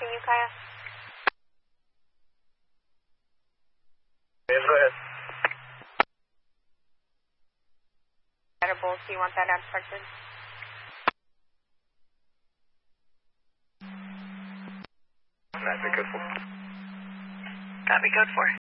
watching you, Kaya? Yes, go ahead. Edibles, do you want that abstracted? Copy, code 4. Copy, code 4.